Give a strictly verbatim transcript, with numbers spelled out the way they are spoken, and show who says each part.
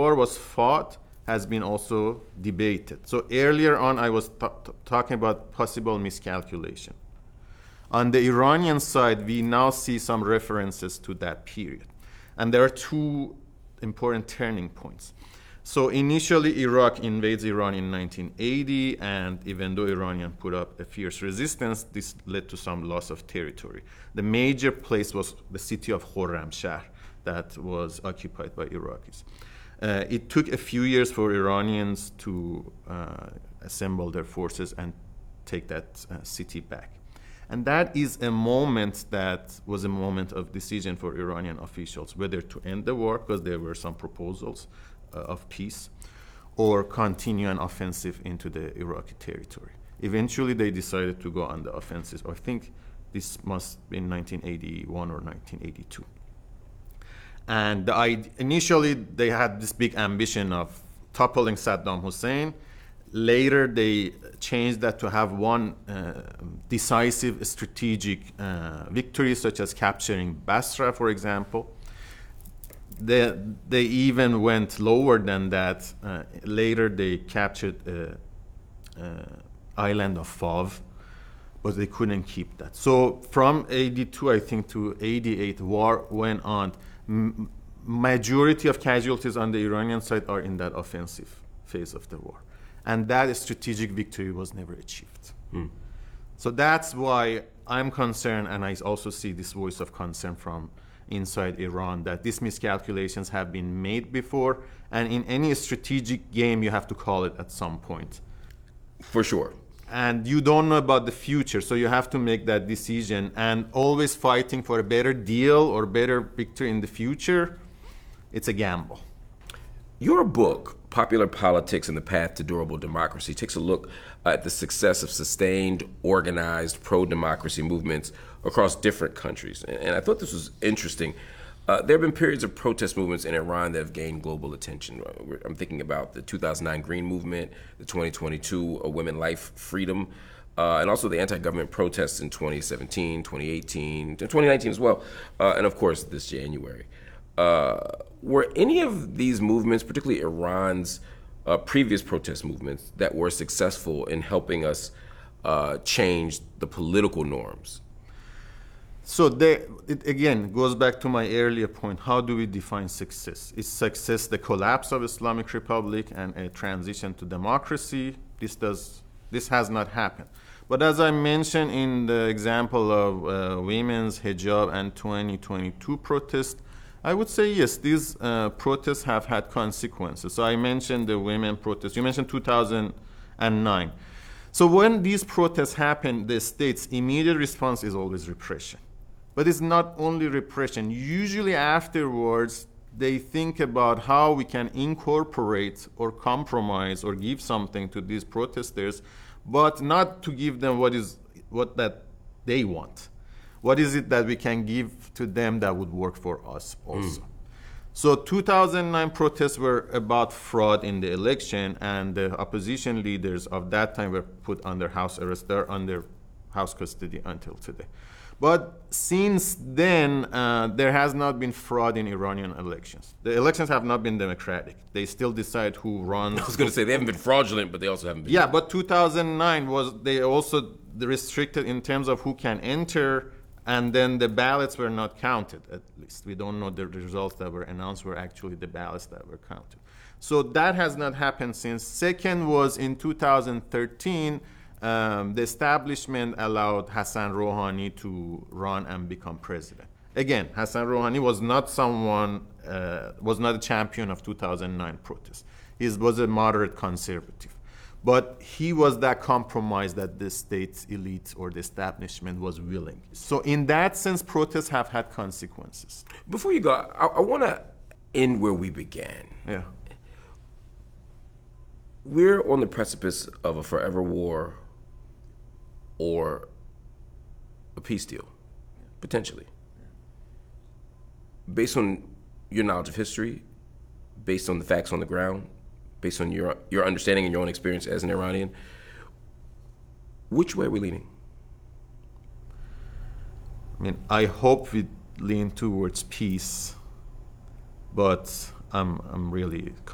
Speaker 1: war was fought has been also debated. So earlier on, I was t- t- talking about possible miscalculation. On the Iranian side, we now see some references to that period. And there are two important turning points. So initially, Iraq invades Iran in nineteen eighty, and even though Iranians put up a fierce resistance, this led to some loss of territory. The major place was the city of Khorramshahr that was occupied by Iraqis. Uh, it took a few years for Iranians to uh, assemble their forces and take that uh, city back. And that is a moment that was a moment of decision for Iranian officials, whether to end the war, because there were some proposals uh, of peace, or continue an offensive into the Iraqi territory. Eventually, they decided to go on the offensive. I think this must be in nineteen eighty-one or nineteen eighty-two. And the, initially, they had this big ambition of toppling Saddam Hussein. Later, they changed that to have one uh, decisive strategic uh, victory, such as capturing Basra, for example. They, they even went lower than that. Uh, later, they captured the uh, uh, island of Fav, but they couldn't keep that. So from eighty-two, I think, to eighty-eight, war went on. M- majority of casualties on the Iranian side are in that offensive phase of the war. And that strategic victory was never achieved. Mm. So that's why I'm concerned, and I also see this voice of concern from inside Iran, that these miscalculations have been made before, and in any strategic game, you have to call it at some point.
Speaker 2: For sure.
Speaker 1: And you don't know about the future, so you have to make that decision, and always fighting for a better deal or better victory in the future, it's a gamble.
Speaker 2: Your book, Popular Politics and the Path to Durable Democracy, takes a look at the success of sustained, organized, pro-democracy movements across different countries. And I thought this was interesting. Uh, there have been periods of protest movements in Iran that have gained global attention. I'm thinking about the two thousand nine Green Movement, the twenty twenty-two uh, Women, Life, Freedom, uh, and also the anti-government protests in twenty seventeen, twenty eighteen, twenty nineteen as well, uh, and of course this January. Uh, were any of these movements, particularly Iran's uh, previous protest movements, that were successful in helping us uh, change the political norms?
Speaker 1: So they, it again goes back to my earlier point. How do we define success? Is success the collapse of Islamic Republic and a transition to democracy? This does this has not happened. But as I mentioned in the example of uh, women's hijab and twenty twenty-two protests, I would say yes, these uh, protests have had consequences. So I mentioned the women protests. You mentioned two thousand nine. So when these protests happen, the state's immediate response is always repression. But it's not only repression. Usually afterwards, they think about how we can incorporate or compromise or give something to these protesters, but not to give them what is what that they want. What is it that we can give to them that would work for us also? Mm. So two thousand nine protests were about fraud in the election, and the opposition leaders of that time were put under house arrest. They're under house custody until today. But since then, uh, there has not been fraud in Iranian elections. The elections have not been democratic. They still decide who runs.
Speaker 2: I was going to say they haven't been fraudulent, but they also haven't been.
Speaker 1: Yeah, but two thousand nine was, they also restricted in terms of who can enter, and then the ballots were not counted, at least. We don't know the results that were announced were actually the ballots that were counted. So that has not happened since. Second was in two thousand thirteen, Um, the establishment allowed Hassan Rouhani to run and become president. Again, Hassan Rouhani was not someone, uh, was not a champion of two thousand nine protests. He was a moderate conservative. But he was that compromise that the state's elite or the establishment was willing. So in that sense, protests have had consequences.
Speaker 2: Before you go, I, I want to end where we began.
Speaker 1: Yeah.
Speaker 2: We're on the precipice of a forever war or a peace deal, potentially. Based on your knowledge of history, based on the facts on the ground, based on your your understanding and your own experience as an Iranian, which way are we leaning?
Speaker 1: I mean, I hope we lean towards peace, but I'm I'm really